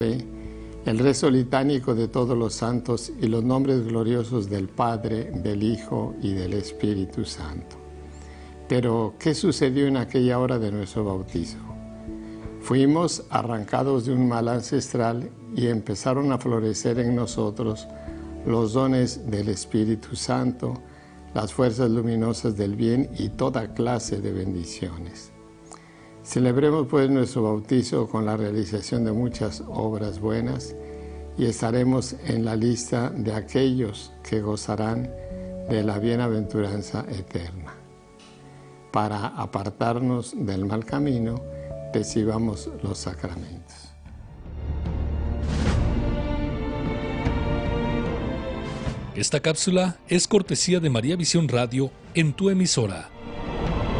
el rezo litánico de todos los santos y los nombres gloriosos del Padre, del Hijo y del Espíritu Santo. Pero, ¿qué sucedió en aquella hora de nuestro bautizo? Fuimos arrancados de un mal ancestral y empezaron a florecer en nosotros los dones del Espíritu Santo, las fuerzas luminosas del bien y toda clase de bendiciones. Celebremos pues nuestro bautizo con la realización de muchas obras buenas y estaremos en la lista de aquellos que gozarán de la bienaventuranza eterna. Para apartarnos del mal camino, recibamos los sacramentos. Esta cápsula es cortesía de María Visión Radio en tu emisora.